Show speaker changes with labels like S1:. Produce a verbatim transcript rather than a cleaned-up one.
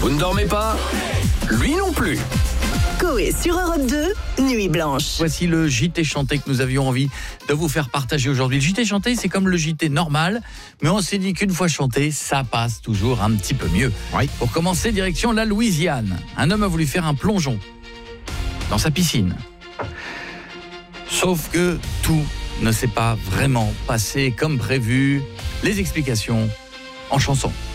S1: Vous ne dormez pas ? Lui non plus.
S2: Coé sur Europe deux, Nuit Blanche.
S3: Voici le J T chanté que nous avions envie de vous faire partager aujourd'hui. Le J T chanté, c'est comme le J T normal, mais on s'est dit qu'une fois chanté, ça passe toujours un petit peu mieux.
S4: Oui.
S3: Pour commencer, direction la Louisiane. Un homme a voulu faire un plongeon dans sa piscine. Sauf que tout ne s'est pas vraiment passé comme prévu. Les explications en chanson.